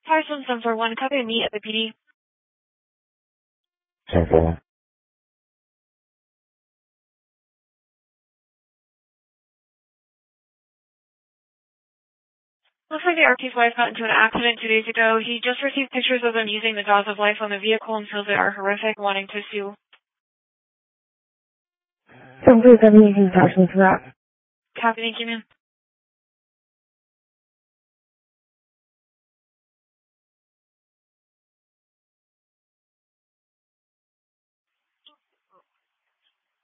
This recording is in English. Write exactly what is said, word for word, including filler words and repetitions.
Parcel seven four one, copy and meet at the P D. seven four one. Looks like the R P's wife got into an accident two days ago. He just received pictures of them using the jaws of life on the vehicle and feels they are horrific, wanting to sue. seven four seven, you can talk to me for that. Copy, thank you, ma'am.